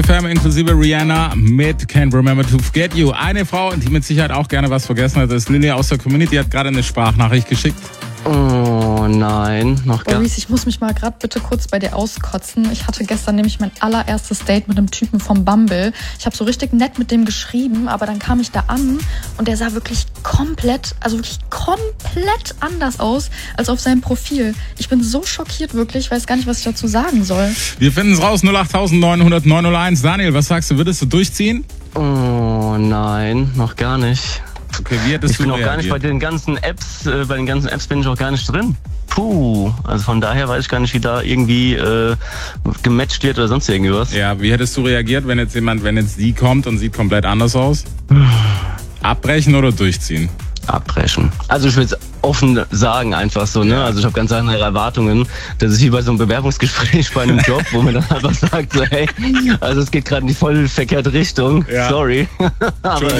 FM inklusive Rihanna mit Can't Remember to Forget You. Eine Frau, die mit Sicherheit auch gerne was vergessen hat, ist Lilly aus der Community, hat gerade eine Sprachnachricht geschickt. Oh nein, noch gar nicht. Ich muss mich mal gerade bitte kurz bei dir auskotzen. Ich hatte gestern nämlich mein allererstes Date mit einem Typen vom Bumble. Ich habe so richtig nett mit dem geschrieben, aber dann kam ich da an und der sah wirklich komplett anders aus als auf seinem Profil. Ich bin so schockiert wirklich, weiß gar nicht, was ich dazu sagen soll. Wir finden es raus, 08900 901. Daniel, was sagst du, würdest du durchziehen? Oh nein, noch gar nicht. Okay, wie hättest du Ich bin auch reagiert? gar nicht bei den ganzen Apps, bin ich auch gar nicht drin. Puh, also von daher weiß ich gar nicht, wie da irgendwie gematcht wird oder sonst irgendwas. Ja, wie hättest du reagiert, wenn jetzt sie kommt und sieht komplett anders aus? Abbrechen oder durchziehen? Abbrechen. Also ich will es offen sagen einfach so, ne? Also ich habe ganz andere Erwartungen. Das ist wie bei so einem Bewerbungsgespräch bei einem Job, wo man dann einfach sagt so, hey, also es geht gerade in die voll verkehrte Richtung. Ja. Sorry. Aber